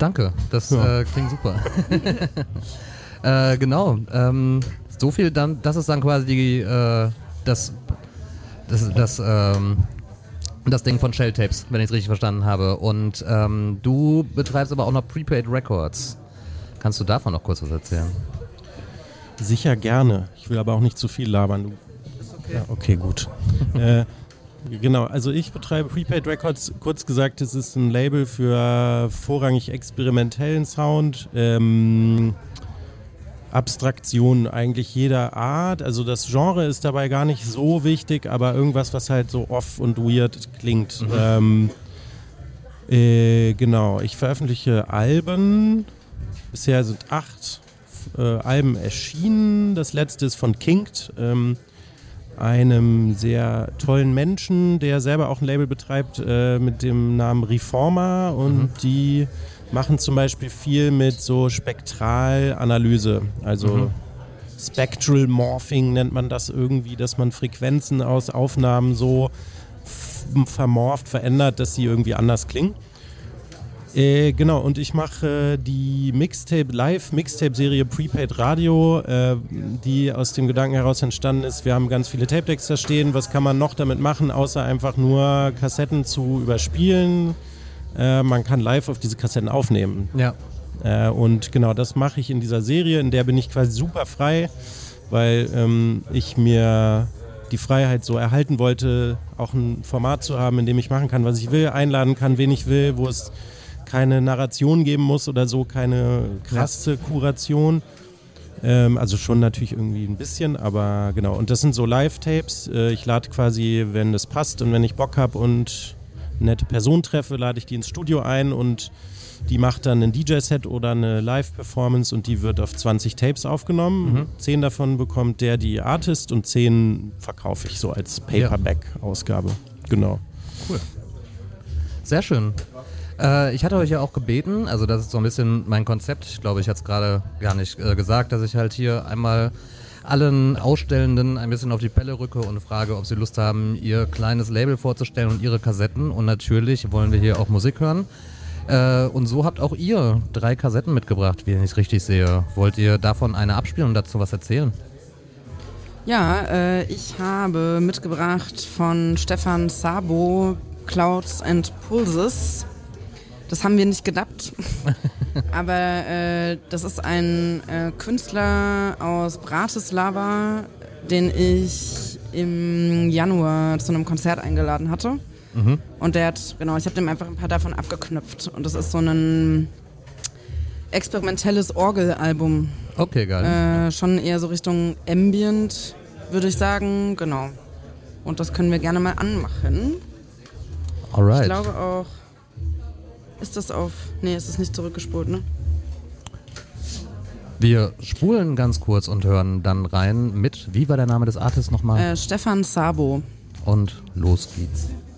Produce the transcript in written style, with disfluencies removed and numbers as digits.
Danke, das klingt super. Genau, so viel dann, das ist dann quasi das Ding von Shell Tapes, wenn ich es richtig verstanden habe. Und du betreibst aber auch noch Prepaid Records. Kannst du davon noch kurz was erzählen? Sicher gerne. Ich will aber auch nicht zu viel labern. Ist okay. Ja, okay, gut. Genau, also ich betreibe Prepaid Records. Kurz gesagt, es ist ein Label für vorrangig experimentellen Sound. Abstraktionen eigentlich jeder Art. Also das Genre ist dabei gar nicht so wichtig, aber irgendwas, was halt so off und weird klingt. Genau, ich veröffentliche Alben. Bisher sind 8 Alben erschienen. Das letzte ist von Kinked, einem sehr tollen Menschen, der selber auch ein Label betreibt mit dem Namen Reformer, und die machen zum Beispiel viel mit so Spektralanalyse, also Spectral Morphing nennt man das irgendwie, dass man Frequenzen aus Aufnahmen so vermorpht, verändert, dass sie irgendwie anders klingen. Genau, und ich mache die Live-Mixtape-Serie Prepaid Radio, die aus dem Gedanken heraus entstanden ist. Wir haben ganz viele Tape-Decks da stehen. Was kann man noch damit machen, außer einfach nur Kassetten zu überspielen? Man kann live auf diese Kassetten aufnehmen. Ja. Und genau, das mache ich in dieser Serie, in der bin ich quasi super frei, weil ich mir die Freiheit so erhalten wollte, auch ein Format zu haben, in dem ich machen kann, was ich will, einladen kann, wen ich will, wo es keine Narration geben muss oder so, keine krasse Kuration. Also schon natürlich irgendwie ein bisschen, aber genau. Und das sind so Live-Tapes. Ich lade quasi, wenn es passt und wenn ich Bock habe und eine nette Person treffe, lade ich die ins Studio ein und die macht dann ein DJ-Set oder eine Live-Performance und die wird auf 20 Tapes aufgenommen. 10 davon bekommt die Artist und 10 verkaufe ich so als Paperback-Ausgabe. Genau. Cool. Sehr schön. Ich hatte euch ja auch gebeten, also das ist so ein bisschen mein Konzept, ich glaube, ich hatte es gerade gar nicht gesagt, dass ich halt hier einmal allen Ausstellenden ein bisschen auf die Pelle rücke und frage, ob sie Lust haben, ihr kleines Label vorzustellen und ihre Kassetten, und natürlich wollen wir hier auch Musik hören. Und so habt auch ihr 3 Kassetten mitgebracht, wie ich es richtig sehe. Wollt ihr davon eine abspielen und dazu was erzählen? Ja, ich habe mitgebracht von Stefan Sabo Clouds and Pulses. Das haben wir nicht gedubbt, aber das ist ein Künstler aus Bratislava, den ich im Januar zu einem Konzert eingeladen hatte. Und der hat, genau, ich habe dem einfach ein paar davon abgeknüpft. Und das ist so ein experimentelles Orgelalbum. Okay, geil. Schon eher so Richtung Ambient, würde ich sagen, genau. Und das können wir gerne mal anmachen. Alright. Ich glaube auch, ist das auf, nee, ist das nicht zurückgespult, ne? Wir spulen ganz kurz und hören dann rein mit, wie war der Name des Artists nochmal? Stefan Sabo. Und los geht's.